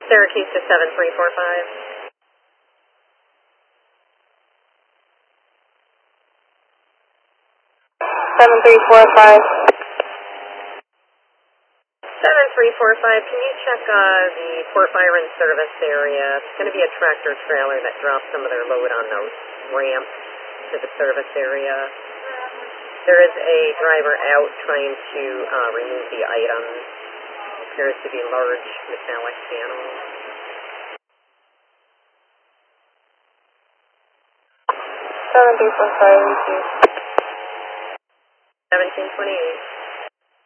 Syracuse to 7345. 7345. 7345, can you check the Port Byron service area? It's going to be a tractor trailer that drops some of their load on the ramp to the service area. There is a driver out trying to remove the items. Appears to be large metallic panels. 7345, 1728.